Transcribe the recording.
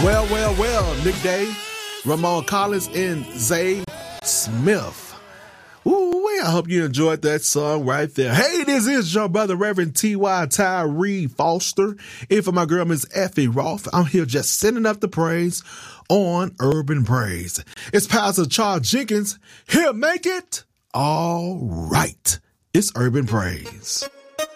Well, Nick Day, Ramon Collins, and Zay Smith. Ooh, I hope you enjoyed that song right there. Hey, this is your brother, Reverend T.Y. Tyree Foster. And for my girl, Miss Effie Roth, I'm here just sending up the praise on Urban Praise. It's Pastor Charles Jenkins. Here, make it all right. It's Urban Praise.